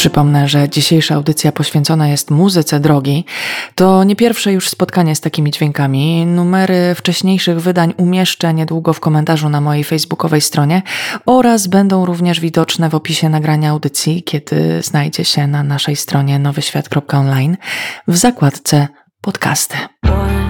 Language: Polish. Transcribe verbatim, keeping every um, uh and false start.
Przypomnę, że dzisiejsza audycja poświęcona jest muzyce drogi. To nie pierwsze już spotkanie z takimi dźwiękami. Numery wcześniejszych wydań umieszczę niedługo w komentarzu na mojej facebookowej stronie oraz będą również widoczne w opisie nagrania audycji, kiedy znajdzie się na naszej stronie nowy świat kropka online w zakładce podcasty.